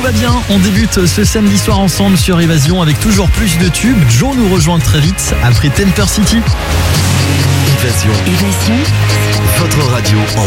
va bien, on débute ce samedi soir ensemble sur Évasion avec toujours plus de tubes. Joe nous rejoint très vite après Temper City. Évasion. Votre radio en